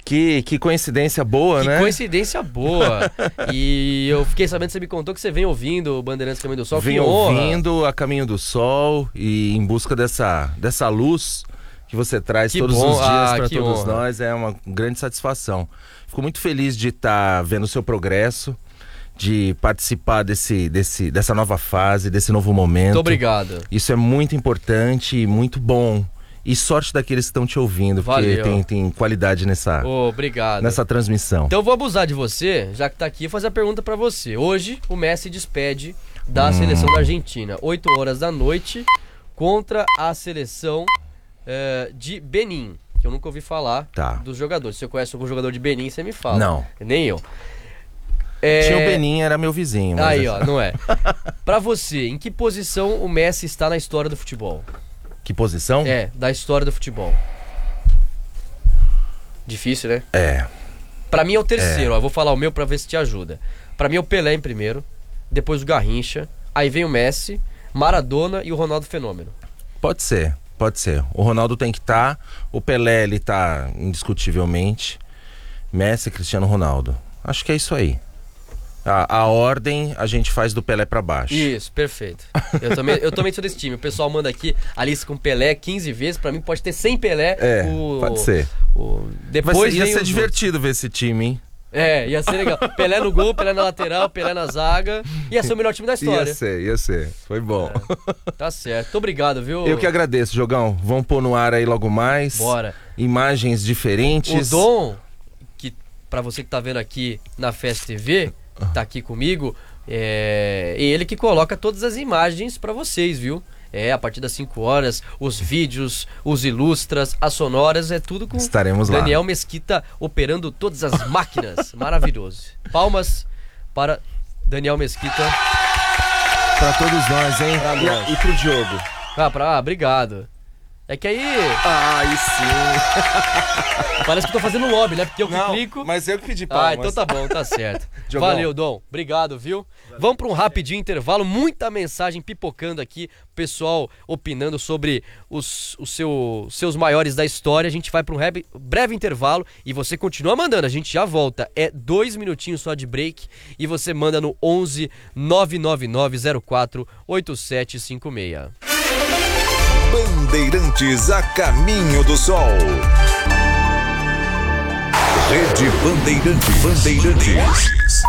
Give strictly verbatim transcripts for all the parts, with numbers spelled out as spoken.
Que, que coincidência boa, que né? Que coincidência boa. E eu fiquei sabendo, você me contou que você vem ouvindo o Bandeirantes Caminho do Sol. Vem ouvindo a Caminho do Sol e em busca dessa, dessa luz que você traz que todos bom. os dias ah, para todos honra. nós. É uma grande satisfação. Fico muito feliz de estar tá vendo o seu progresso, de participar desse, desse, dessa nova fase, desse novo momento. Muito obrigado. Isso é muito importante e muito bom. E sorte daqueles que estão te ouvindo, Valeu. porque tem, tem qualidade nessa, oh, obrigado. nessa transmissão. Então eu vou abusar de você, já que tá aqui, e fazer a pergunta para você. Hoje o Messi despede da hum. seleção da Argentina, oito horas da noite, contra a seleção uh, de Benin, que eu nunca ouvi falar tá. dos jogadores. Se você conhece algum jogador de Benin, você me fala. Não. Nem eu. É... Tinha o Benin, era meu vizinho. Mas... Aí, ó, não é. Pra você, em que posição o Messi está na história do futebol? Que posição? É, da história do futebol. Difícil, né? É. Pra mim é o terceiro, é. ó, vou falar o meu pra ver se te ajuda. Pra mim é o Pelé em primeiro, depois o Garrincha, aí vem o Messi, Maradona e o Ronaldo Fenômeno. Pode ser, pode ser. O Ronaldo tem que estar, tá, o Pelé ele tá indiscutivelmente, Messi, Cristiano Ronaldo. Acho que é isso aí. A, a ordem a gente faz do Pelé pra baixo. Isso, perfeito. Eu também, eu também sou desse time. O pessoal manda aqui a lista com Pelé quinze vezes. Pra mim pode ter cem Pelé. É, o, pode ser. O, depois Mas ia ser os... divertido ver esse time, hein? É, ia ser legal. Pelé no gol, Pelé na lateral, Pelé na zaga. Ia ser o melhor time da história. Ia ser, ia ser. Foi bom. É, tá certo. Muito obrigado, viu? Eu que agradeço, Jogão. Vamos pôr no ar aí logo mais. Bora. Imagens diferentes. O Dom, que pra você que tá vendo aqui na Festa T V... tá aqui comigo, é ele que coloca todas as imagens pra vocês, viu? É, a partir das cinco horas, os vídeos, os ilustras, as sonoras, é tudo com Estaremos Daniel lá. Mesquita operando todas as máquinas. Maravilhoso. Palmas para Daniel Mesquita. Pra todos nós, hein? Pra nós. E, e pro Diogo. Ah, pra, ah, obrigado. É que aí... Ah, aí sim. Parece que eu tô fazendo lobby, né? Porque eu que Não, clico... mas eu que pedi palmas. Ah, então tá bom, tá certo. Valeu, Dom. Obrigado, viu? Valeu. Vamos pra um rapidinho intervalo. Muita mensagem pipocando aqui. Pessoal opinando sobre os, os seu, seus maiores da história. A gente vai pra um breve, breve intervalo e você continua mandando. A gente já volta. É dois minutinhos só de break. E você manda no onze nove nove nove zero quatro oito sete cinco seis. Bandeirantes a caminho do sol. Rede Bandeirantes. Bandeirantes.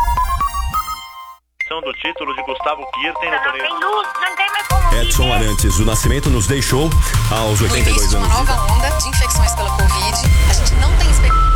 Do título de Gustavo Kirten no torneio. Não tem luz, não tem mais como. Edson Arantes do Nascimento nos deixou aos oitenta e dois anos. No início de uma nova onda de infecções pela Covid, a gente não tem expectativa.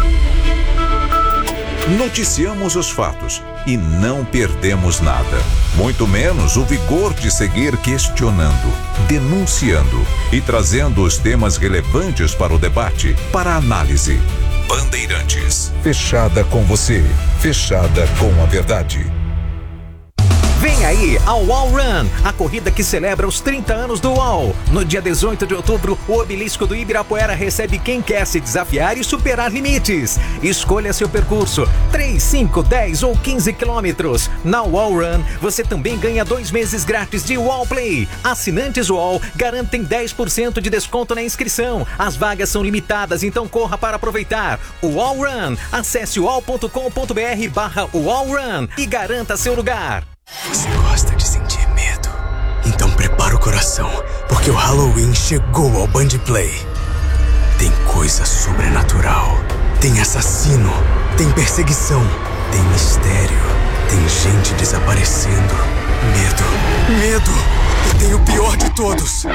Noticiamos os fatos e não perdemos nada. Muito menos o vigor de seguir questionando, denunciando e trazendo os temas relevantes para o debate, para a análise. Bandeirantes. Fechada com você. Fechada com a verdade. Vem aí a UOL Run, a corrida que celebra os trinta anos do UOL. No dia dezoito de outubro, o obelisco do Ibirapuera recebe quem quer se desafiar e superar limites. Escolha seu percurso, três, cinco, dez ou quinze quilômetros. Na UOL Run, você também ganha dois meses grátis de UOL Play. Assinantes UOL garantem dez por cento de desconto na inscrição. As vagas são limitadas, então corra para aproveitar. UOL Run, acesse uol ponto com ponto br barra UOL Run e garanta seu lugar. Você gosta de sentir medo? Então prepara o coração, porque o Halloween chegou ao Band Play. Tem coisa sobrenatural, tem assassino, tem perseguição, tem mistério, tem gente desaparecendo, medo, medo, e tem o pior de todos.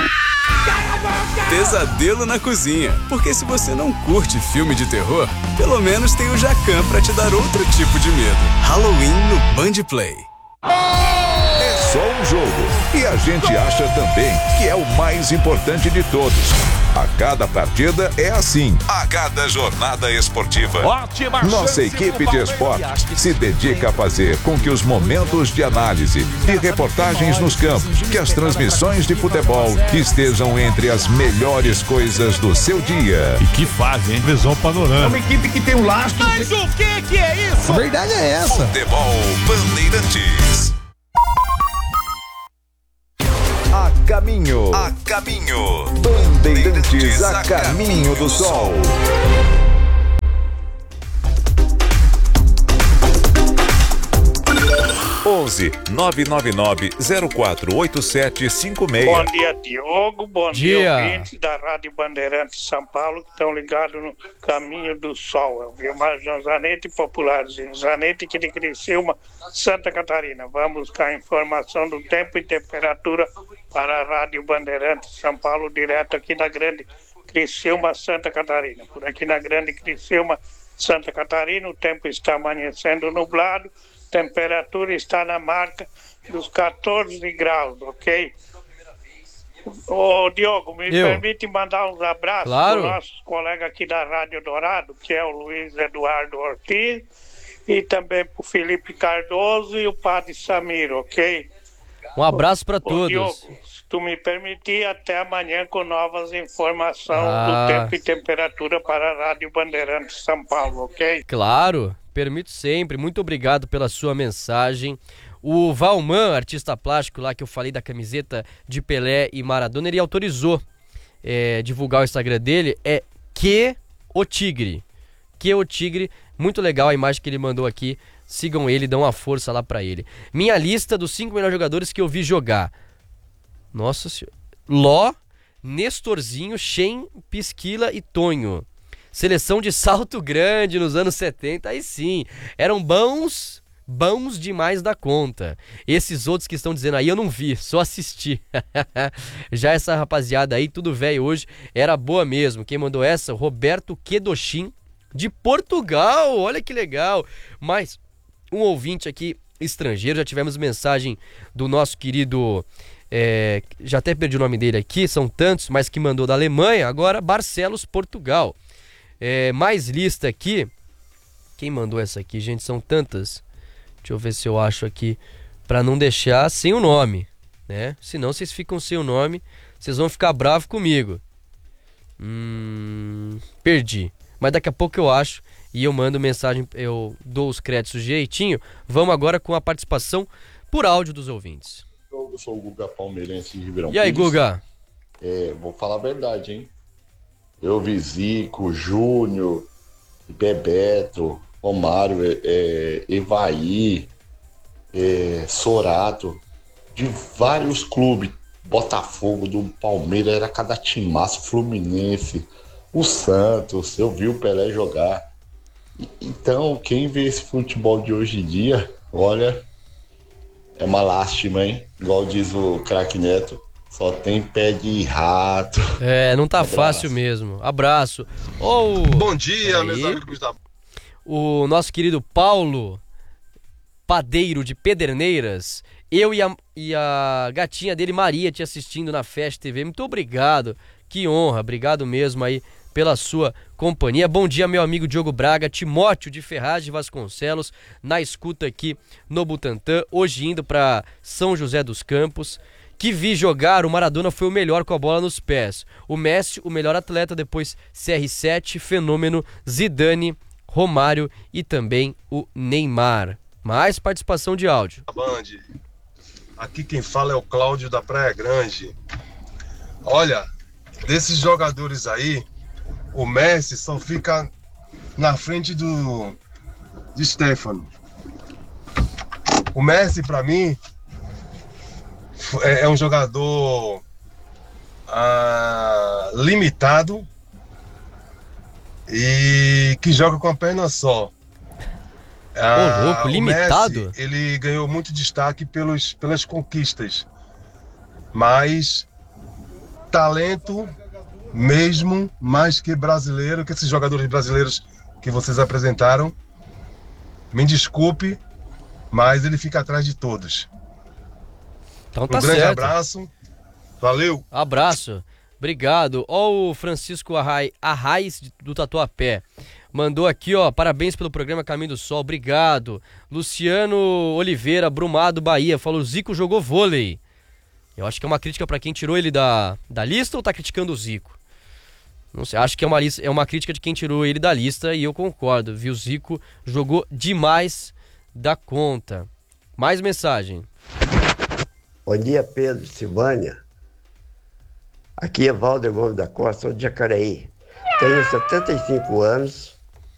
Pesadelo na cozinha, porque se você não curte filme de terror, pelo menos tem o Jacan pra te dar outro tipo de medo. Halloween no Band Play. É só um jogo e a gente acha também que é o mais importante de todos. A cada partida é assim, a cada jornada esportiva. Ótima. Nossa equipe de esportes se dedica a fazer com que os momentos de análise e reportagens nos campos, que as transmissões de futebol estejam entre as melhores coisas do seu dia. E que fase, hein? Visão panorâmica. É uma equipe que tem um lastro. Mas o que que é isso? A verdade é essa. Futebol Bandeirantes. A caminho, a caminho, Bandeirantes a caminho do sol. onze nove nove nove zero quatro oito sete cinco seis. Bom dia, Diogo. Bom dia, dia. ouvintes da Rádio Bandeirantes São Paulo, que estão ligados no Caminho do Sol. Eu vi mais um Zanetti popularzinho. Zanetti que de Criciúma, Santa Catarina. Vamos buscar a informação do tempo e temperatura para a Rádio Bandeirantes São Paulo, direto aqui da Grande Criciúma, Santa Catarina. Por aqui na Grande Criciúma, Santa Catarina, o tempo está amanhecendo nublado, temperatura está na marca dos catorze graus, ok? Ô Diogo, me Eu. permite mandar uns abraços Claro. para os nossos colegas aqui da Rádio Dourado, que é o Luiz Eduardo Ortiz, e também para o Felipe Cardoso e o Padre Samir, ok? Um abraço para Ô, todos. Diogo, se tu me permitir, até amanhã com novas informações Ah. do tempo e temperatura para a Rádio Bandeirantes São Paulo, ok? Claro, permito sempre. Muito obrigado pela sua mensagem. O Valman, artista plástico lá que eu falei da camiseta de Pelé e Maradona, ele autorizou é, divulgar o Instagram dele. É Que o Tigre. Que o Tigre. Muito legal a imagem que ele mandou aqui. Sigam ele, dão uma força lá pra ele. Minha lista dos cinco melhores jogadores que eu vi jogar. Nossa senhora. Ló, Nestorzinho, Shen, Pisquila e Tonho. Seleção de Salto Grande nos anos setenta, aí sim. Eram bons, bons demais da conta. Esses outros que estão dizendo aí eu não vi, só assisti. Já essa rapaziada aí, tudo velho hoje, era boa mesmo. Quem mandou essa? Roberto Quedochin, de Portugal. Olha que legal. Mas um ouvinte aqui estrangeiro, já tivemos mensagem do nosso querido... É, já até perdi o nome dele aqui, são tantos, mas que mandou da Alemanha, agora Barcelos, Portugal. É, mais lista aqui. Quem mandou essa aqui, gente? São tantas. Deixa eu ver se eu acho aqui, pra não deixar sem o nome, né? Senão vocês ficam sem o nome, vocês vão ficar bravos comigo. Hum, perdi. Mas daqui a pouco eu acho e eu mando mensagem, eu dou os créditos jeitinho. Vamos agora com a participação por áudio dos ouvintes. Eu sou o Guga Palmeirense de Ribeirão E aí, Pires. Guga? É, vou falar a verdade, hein? Eu vi Zico, Júnior, Bebeto, Romário, é, é, Evaí, é, Sorato, de vários clubes. Botafogo, do Palmeiras, era cada timaço, Fluminense, o Santos, eu vi o Pelé jogar. E, então, quem vê esse futebol de hoje em dia, olha... É uma lástima, hein? Igual diz o craque Neto, só tem pé de rato. É, não tá Abraço. Fácil mesmo. Abraço. Oh, Bom dia, meus amigos da... O nosso querido Paulo Padeiro de Pederneiras, eu e a, e a gatinha dele, Maria, te assistindo na Fast T V. Muito obrigado. Que honra. Obrigado mesmo aí pela sua companhia. Bom dia, meu amigo Diogo Braga, Timóteo de Ferraz de Vasconcelos, na escuta aqui no Butantã, hoje indo para São José dos Campos. Que vi jogar, o Maradona foi o melhor com a bola nos pés. O Messi, o melhor atleta, depois C R sete, Fenômeno, Zidane, Romário e também o Neymar. Mais participação de áudio. Band, aqui quem fala é o Cláudio da Praia Grande. Olha, desses jogadores aí, o Messi só fica na frente do de Stefano. O Messi, pra mim, é, é um jogador ah, limitado e que joga com a perna só. Ah, Ô, louco, limitado? O Messi, ele ganhou muito destaque pelos, pelas conquistas, mas talento mesmo, mais que brasileiro, que esses jogadores brasileiros que vocês apresentaram, me desculpe, mas ele fica atrás de todos. Então tá um grande certo. abraço, valeu. Abraço, obrigado. Ó, o Francisco Arrai, Arraiz do Tatuapé mandou aqui, ó, parabéns pelo programa Caminho do Sol, obrigado. Luciano Oliveira, Brumado, Bahia, falou, Zico jogou vôlei. Eu acho que é uma crítica pra quem tirou ele da, da lista ou tá criticando o Zico? Não sei, acho que é uma, lista, é uma crítica de quem tirou ele da lista e eu concordo, viu? O Zico jogou demais da conta. Mais mensagem. Bom dia, Pedro, Silvânia. Aqui é Valder Gomes da Costa, sou de Jacareí. Tenho setenta e cinco anos,